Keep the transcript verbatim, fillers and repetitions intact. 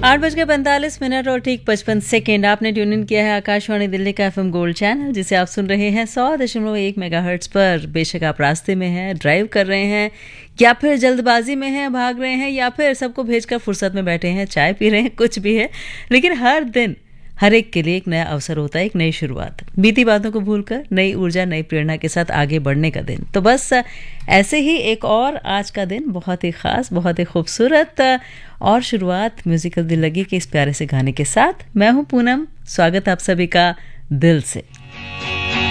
आठ बज के पैंतालीस मिनट और ठीक पचपन सेकेंड आपने ट्यून इन किया है आकाशवाणी दिल्ली का एफएम गोल्ड चैनल, जिसे आप सुन रहे हैं सौ दशमलव एक मेगाहर्ट्ज पर। बेशक आप रास्ते में हैं, ड्राइव कर रहे हैं, या फिर जल्दबाजी में हैं, भाग रहे हैं, या फिर सबको भेजकर फुर्सत में बैठे हैं, चाय पी रहे हैं, कुछ भी है, लेकिन हर दिन हर एक के लिए एक नया अवसर होता है, एक नई शुरुआत, बीती बातों को भूलकर नई ऊर्जा नई प्रेरणा के साथ आगे बढ़ने का दिन। तो बस ऐसे ही एक और आज का दिन बहुत ही खास, बहुत ही खूबसूरत और शुरुआत म्यूजिकल दिल लगी के इस प्यारे से गाने के साथ। मैं हूं पूनम, स्वागत आप सभी का दिल से।